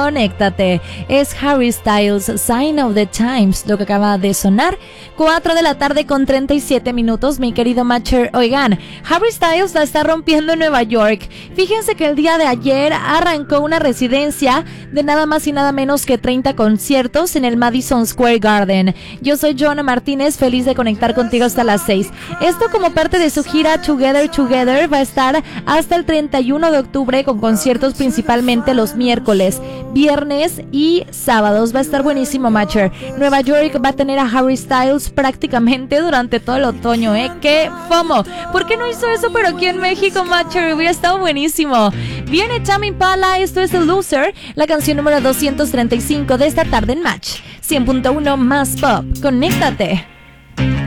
conéctate. Es Harry Styles, Sign of the Times, lo que acaba de sonar. 4 de la tarde con 37 minutos, mi querido Matcher. Oigan, Harry Styles la está rompiendo en Nueva York. Fíjense que el día de ayer arrancó una residencia de nada más y nada menos que 30 conciertos en el Madison Square Garden. Yo soy Joana Martínez, feliz de conectar contigo hasta las 6. Esto como parte de su gira Together Together, va a estar hasta el 31 de octubre con conciertos principalmente los miércoles, viernes y sábados. Va a estar buenísimo, Matcher. Nueva York va a tener a Harry Styles prácticamente durante todo el otoño, ¡Qué FOMO! ¿Por qué no hizo eso pero aquí en México, Matcher? Hubiera estado buenísimo. Viene Tame Impala, esto es The Loser, la canción número 235 de esta tarde en Match 100.1 más pop. Conéctate.